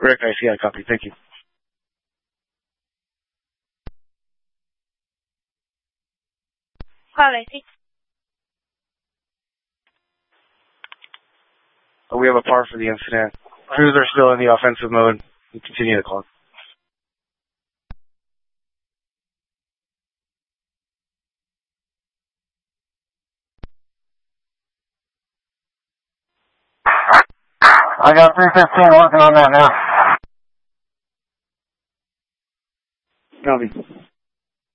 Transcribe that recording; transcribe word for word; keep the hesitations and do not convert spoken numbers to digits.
Rick, I see. I copy. Thank you. Call I C. We have a par for the incident. Crews are still in the offensive mode. We continue the call. I got three fifteen working on that now. Copy.